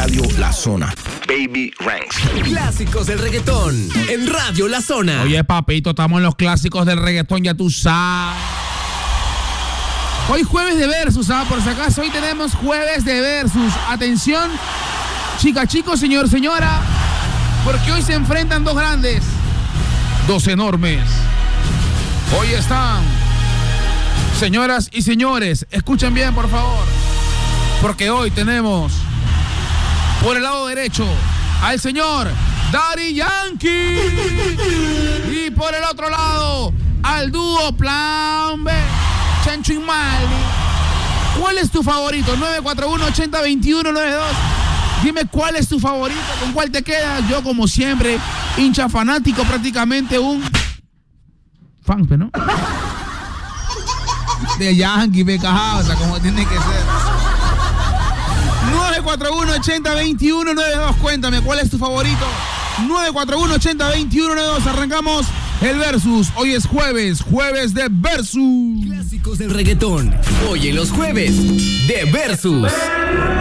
Radio La Zona. Baby Ranks. Clásicos del reggaetón en Radio La Zona. Oye, papito, estamos en los clásicos del reggaetón, ya tú sabes. Hoy jueves de versus, por si acaso, hoy tenemos jueves de versus. Atención, chica, chicos, señor, señora, porque hoy se enfrentan dos grandes, dos enormes. Hoy están, señoras y señores, escuchen bien, por favor, porque hoy tenemos por el lado derecho al señor Daddy Yankee y por el otro lado al dúo Plan B, Chencho y Maldi. ¿Cuál es tu favorito? 941-8021-92. Dime cuál es tu favorito, con cuál te quedas. Yo, como siempre, hincha fanático, prácticamente un fan, ¿no? De Yankee, me cajaba, como tiene que ser. 941-8021-92. Cuéntame, ¿cuál es tu favorito? 941-8021-92. Arrancamos el versus. Hoy es jueves de versus. Clásicos del reggaetón. Hoy en los jueves de versus.